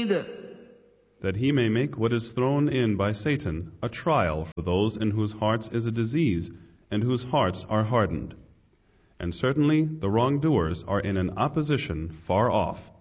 的。 that he may make what is thrown in by Satan a trial for those in whose hearts is a disease and whose hearts are hardened. And certainly the wrongdoers are in an opposition far off.